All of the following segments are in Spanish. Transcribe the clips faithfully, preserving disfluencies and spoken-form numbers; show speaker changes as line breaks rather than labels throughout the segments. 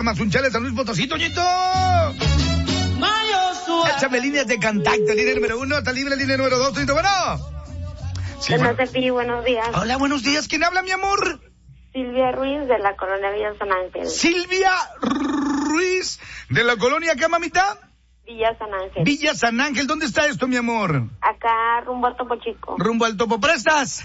Tamazunchales, San Luis Potosí, Toñito. Échame líneas de contacto, línea número uno, está libre, línea número dos, Toñito, bueno.
Sí, bueno. Buenos días.
Hola, buenos días, ¿quién habla, mi amor?
Silvia Ruiz, de la colonia Villa San Ángel.
Silvia Ruiz, de la colonia, ¿qué, mamita?
Villa San Ángel.
Villa San Ángel, ¿dónde está esto, mi amor?
Acá, rumbo al Topo Chico.
Rumbo al Topo Prestas.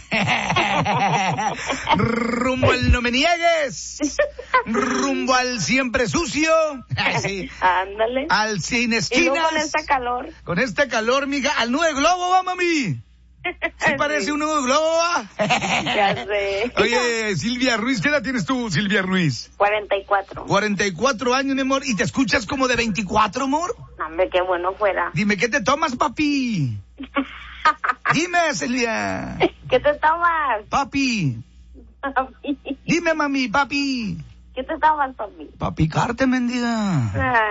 Rumbo al No Me Niegues. Rumbo al Siempre Sucio. Ay, sí.
Ándale.
Al Sin Esquinas.
Y luego con esta calor.
Con esta calor, mija. Al Nueve Globo, va, mami. Sí parece sí. Un nuevo globo, ¿va?
Ya sé.
Oye, Silvia Ruiz, ¿qué edad tienes tú, Silvia Ruiz?
cuarenta y cuatro.
cuarenta y cuatro años, mi amor. ¿Y te escuchas como de veinticuatro, amor?
Hombre, qué bueno fuera.
Dime, ¿qué te tomas, papi? Dime, Silvia.
¿Qué te tomas?
Papi.
Papi.
Dime, mami, papi.
¿Qué te tomas, papi?
Pa' picarte, mendiga.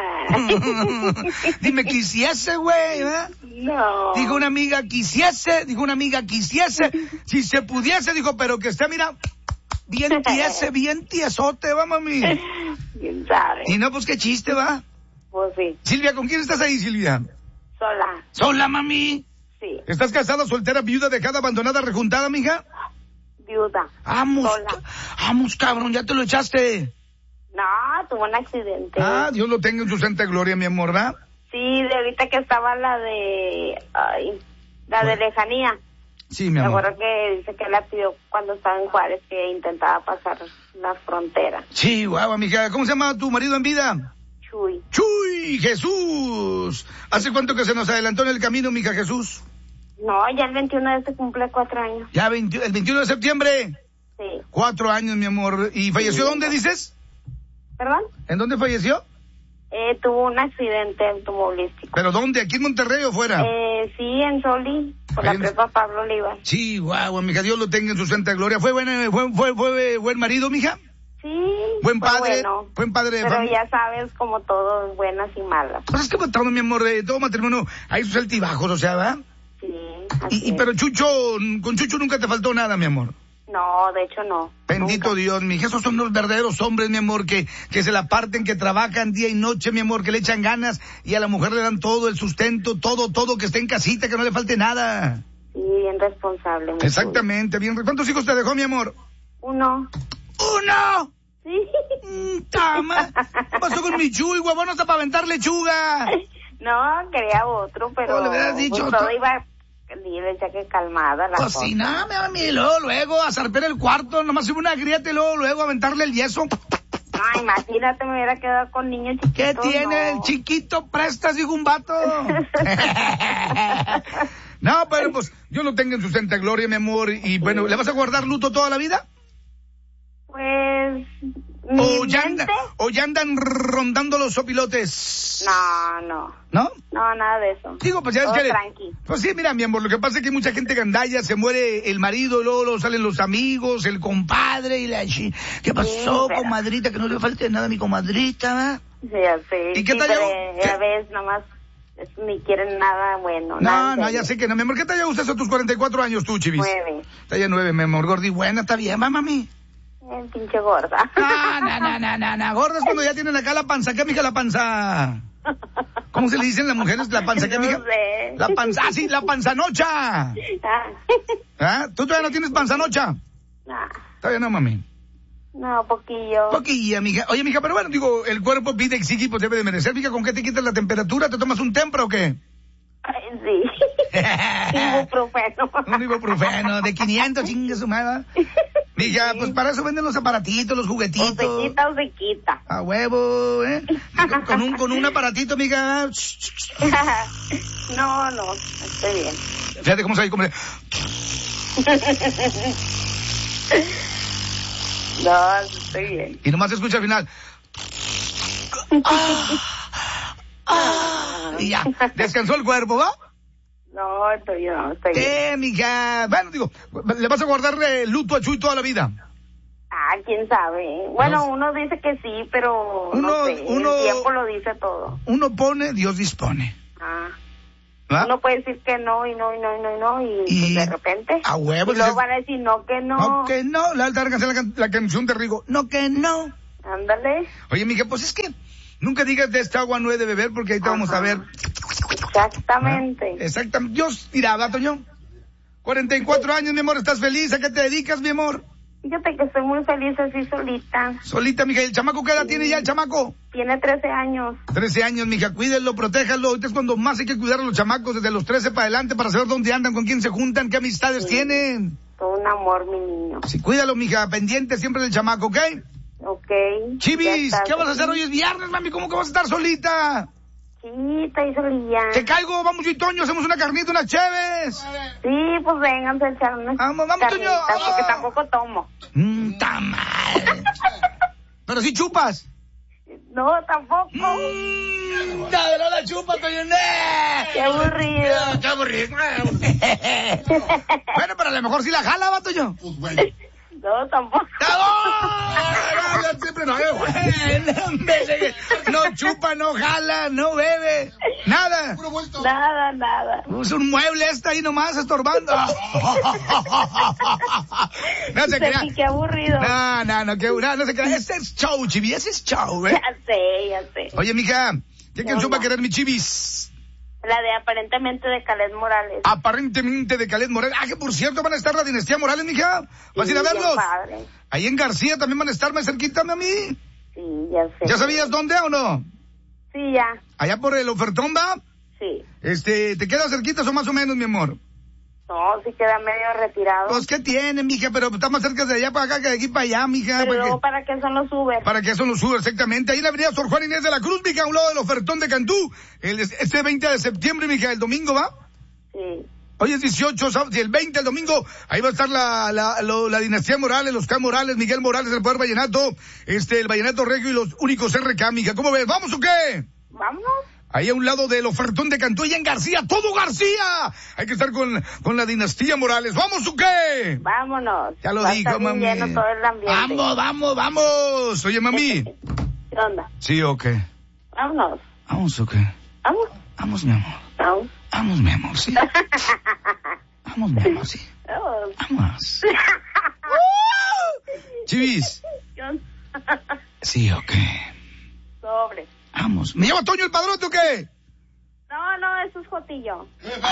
Dime, quisiese, güey, ¿eh?
No.
Dijo una amiga, quisiese, dijo una amiga, quisiese, si se pudiese, dijo, pero que esté, mira, bien tiese, bien tiesote, va, mami.
¿Quién sabe?
Y no, pues qué chiste, va.
Pues sí.
Silvia, ¿con quién estás ahí, Silvia?
Sola.
¿Sola, mami?
Sí.
¿Estás casada, soltera, viuda, dejada, abandonada, rejuntada, mija?
Viuda.
Vamos,
Sola.
vamos, cabrón, ya te lo echaste.
No, tuvo un accidente.
Ah, Dios lo tenga en su santa gloria, mi amor, ¿verdad?
Sí, de ahorita que estaba la de... Ay, la bueno. de lejanía.
Sí, mi amor.
Me acuerdo que dice que la pidió cuando estaba en Juárez, que intentaba pasar la frontera.
Sí, guau, mija. ¿Cómo se llama tu marido en vida?
Chuy.
Chuy, Jesús. ¿Hace cuánto que se nos adelantó en el camino, mija Jesús?
No, ya el veintiuno de este cumple cuatro años.
¿Ya veinte, el veintiuno de septiembre?
Sí.
Cuatro años, mi amor. ¿Y falleció sí. dónde, dices?
¿Perdón?
¿En dónde falleció?
Eh, tuvo un accidente automovilístico.
¿Pero dónde? ¿Aquí en Monterrey o fuera?
Eh, sí, en Soli, por
Ahí
la prepa Pablo Oliva.
Sí, guau, mija, Dios lo tenga en su santa gloria. ¿Fue buen, fue, fue, fue buen marido, mija?
Sí.
¿Buen padre?
Bueno,
¿Buen padre de
pero
familia?
ya sabes, como todo, buenas y malas.
Pues es que todo, mi amor, de todo matrimonio hay sus altibajos, o sea, ¿verdad?
Sí, así
y, y Pero Chucho, con Chucho nunca te faltó nada, mi amor.
No, de hecho no.
Bendito
nunca.
Dios, mi hija, esos son los verdaderos hombres, mi amor, que, que se la parten, que trabajan día y noche, mi amor, que le echan ganas y a la mujer le dan todo, el sustento, todo, todo, que esté en casita, que no le falte nada.
Sí, bien responsable.
Exactamente, bien. ¿Cuántos hijos te dejó, mi amor?
Uno.
¿Uno?
Sí.
Tama. ¿Qué pasó con mi Chuy, huevón? No está para aventar lechuga.
No, quería otro, pero...
No, le hubieras dicho
pues,
otro.
todo iba... Y le decía que calmada la cosa.
Cociname a mí, luego, luego, a zarpear el cuarto, nomás hubo una grieta y luego, luego, aventarle el yeso.
No, imagínate, me hubiera quedado con niños chiquitos.
¿Qué tiene
no.
el chiquito? Prestas, dijo un vato. No, pero pues, Dios lo tenga en su santa gloria, mi amor, y bueno, ¿le vas a guardar luto toda la vida?
Pues...
¿O ya, anda, ¿O ya andan rondando los sopilotes?
No, no.
¿No?
No, nada de eso.
Digo, pues ya
Todo
es que...
tranqui.
Pues sí, mira, mi amor, lo que pasa es que hay mucha gente gandalla, se muere el marido, y luego, luego salen los amigos, el compadre y la... chi- ¿Qué pasó,
Sí,
comadrita? Que no le falte nada a mi comadrita, ¿verdad?
Ya sé.
¿Y qué
sí,
tal
pero
yo?
Ya
¿Qué?
ves, nomás es- ni quieren nada bueno.
No,
nada
no,
serio.
ya sé que no, mi amor. ¿Qué talla usas a tus cuarenta y cuatro años tú, Chivis?
Nueve.
Talla nueve, mi amor, gordi. Buena, está bien, va, mami.
Eh, pinche gorda.
No, no, no, no, no, no. Gorda es cuando ya tienen acá la panza. ¿Qué, mija, la panza? ¿Cómo se le dicen las mujeres la panza? ¿Qué, mija?
No sé.
La panza, ah, sí, la panzanocha.
Ah.
¿Ah? ¿Tú todavía no tienes panzanocha?
Nah.
Todavía no, mami.
No, poquillo.
Poquilla, mija. Oye, mija, pero bueno, digo, el cuerpo pide, exige, pues debe de merecer. Mija, ¿con qué te quitas la temperatura? ¿Te tomas un tempra o qué?
Ay, sí. Ibuprofeno.
Un ibuprofeno de quinientos, chingue su madre. Mija, sí. Pues para eso venden los aparatitos, los juguetitos.
O se quita o se quita.
A huevo, ¿eh? Con, con un, con un aparatito, mija.
No, no, estoy bien.
Fíjate cómo se cómo se...
No, estoy bien.
Y nomás se escucha al final. Ah, ah, y ya, descansó el cuerpo, ¿va?
No, estoy, no, estoy bien.
Eh, mija. Bueno, digo, ¿le vas a guardar eh, luto a Chuy toda la vida?
Ah, quién sabe. Bueno, no. Uno dice que sí, pero
uno,
no sé,
uno,
el tiempo lo dice todo.
Uno pone, Dios dispone.
Ah.
¿Va?
Uno puede decir que no, y no, y no, y no, y no, y,
y
pues de repente.
A huevo.
Y luego
dices,
van a decir no, que no.
No, que no. La alta canción, la, la canción de Rigo. No, que no.
Ándale.
Oye, mija, pues es que nunca digas de esta agua no he de beber porque ahí te Ajá. vamos a ver.
Exactamente.
¿Ah? Exactamente. Dios, mira, Toño. cuarenta y cuatro años, mi amor, ¿estás feliz? ¿A qué te dedicas, mi amor?
Fíjate que estoy muy feliz así solita.
Solita, mija. ¿El chamaco qué edad sí. tiene ya el chamaco?
Tiene trece años.
trece años, mija. Cuídenlo, protéjalo. Ahorita es cuando más hay que cuidar a los chamacos, desde los trece para adelante, para saber dónde andan, con quién se juntan, qué amistades sí. tienen.
Todo un amor, mi niño.
Sí, cuídalo, mija. Pendiente siempre del chamaco, ¿ok?
Ok.
Chivis, ¿qué vas a hacer hoy? Es viernes, mami. ¿Cómo que vas a estar solita?
Sí, estoy solilla.
¿Te caigo? Vamos, y Toño, hacemos una carnita, unas cheves.
Sí, pues vengan a echar unas
Vamos, vamos, Toño.
Porque tampoco tomo.
Mmm, tamal. Pero sí chupas.
No, tampoco.
Mmm, no la chupa, Toño.
Qué aburrido.
Qué aburrido. Bueno, pero a lo mejor sí la jala, va, Toño. Pues bueno.
No, tampoco.
¡No! Siempre no bebe. No chupa, no jala, no bebe. Nada.
Nada, nada.
Es un mueble este ahí nomás estorbando. No se crea.
Qué aburrido.
No, no, no, qué no, no se crea. Ese es show, Chibi, ese es show, ¿eh?
Ya sé, ya sé.
Oye, mija, ¿qué canción va a querer mi Chivis?
La de Aparentemente de Caled Morales.
Aparentemente de Caled Morales. Ah, que por cierto van a estar la dinastía Morales, mija. ¿Vas
sí,
a ir a verlos?
Padre.
Ahí en García también van a estar más cerquita, mami.
Sí, ya sé.
¿Ya sabías dónde o no?
Sí, ya.
¿Allá por el ofertón, va?
Sí.
Este, ¿te quedas cerquitas o más o menos, mi amor?
No, sí queda medio retirado.
Pues, ¿qué tiene, mija? Pero está más cerca de allá para acá que de aquí para allá, mija.
Pero
¿para
luego, ¿para qué son los Uber?
Para qué son los Uber, exactamente. Ahí en la avenida Sor Juan Inés de la Cruz, mija, a un lado del ofertón de Cantú. El, este veinte de septiembre, mija, el domingo, ¿va?
Sí.
Hoy es dieciocho, y el veinte, el domingo, ahí va a estar la, la, la, la dinastía Morales, los K. Morales, Miguel Morales, el Poder Vallenato, este, el Vallenato Regio y los únicos R K, mija. ¿Cómo ves? ¿Vamos o qué?
Vámonos.
Ahí a un lado del ofertón de Cantú y en García, todo García. Hay que estar con, con la dinastía Morales. ¿Vamos o qué?
Vámonos.
Ya lo
va
dijo, mami.
Lleno todo el ambiente.
Vamos, vamos, vamos. Oye, mami.
¿Qué onda?
¿Sí o qué?
Vámonos.
¿Vamos o qué?
Vamos.
Vamos, mi amor.
Vamos.
Vamos, mi amor, sí. Vamos, mi amor, sí. Vamos. Chivis. ¿Sí o qué?
Sobre.
Vamos. ¿Me llama Toño el Padrote o qué?
No, no, eso es Jotillo.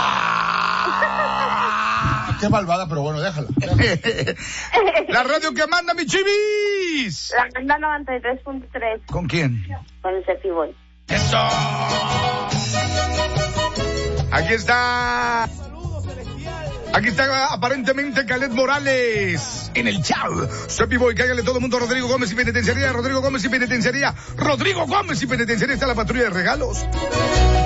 Ah,
qué malvada, pero bueno, déjala.
La radio que manda, mi Chivis.
La manda noventa y tres punto tres.
¿Con quién?
Con el Cefiboy.
¡Eso! Aquí está. Aquí está aparentemente Caled Morales en el chao. Soy Boy, cállale todo el mundo. Rodrigo Gómez y Penitenciaría. Rodrigo Gómez y Penitenciaría. Rodrigo Gómez y Penitenciaría. Está la patrulla de regalos.